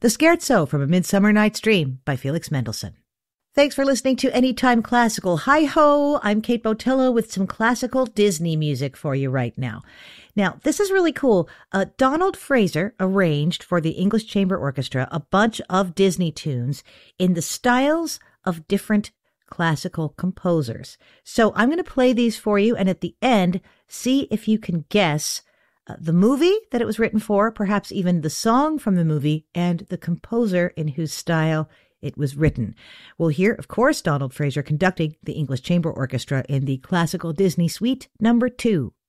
The Scherzo from A Midsummer Night's Dream by Felix Mendelssohn. Thanks for listening to Anytime Classical. Hi-ho, I'm Kate Botello with some classical Disney music for you right now. Now, this is really cool. Donald Fraser arranged for the English Chamber Orchestra a bunch of Disney tunes in the styles of different classical composers. So I'm going to play these for you, and at the end, see if you can guess the movie that it was written for, perhaps even the song from the movie, and the composer in whose style it was written. We'll hear, of course, Donald Fraser conducting the English Chamber Orchestra in the Classical Disney Suite No. 2.